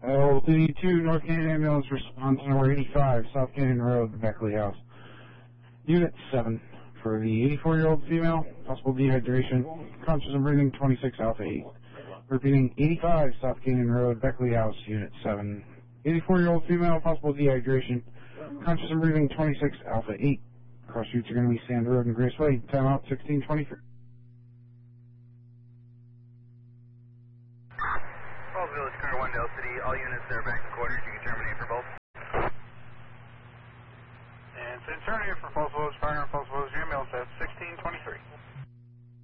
LD2 North Canyon Ambulance response number 85, South Canyon Road, Beckley House. Unit 7 for the 84-year-old female, possible dehydration, conscious and breathing 26 Alpha 8. Repeating 85 South Canyon Road, Beckley House, Unit 7. 84-year-old female, possible dehydration, conscious and breathing 26 Alpha 8. Cross routes are going to be Sand Road and Graceway. Timeout 1623. Falls Village, Car 1 Dale City. All units are back in quarters. You can terminate for both. And since terminated for Falls Village, Fire and Falls Village, ambulance at 1623.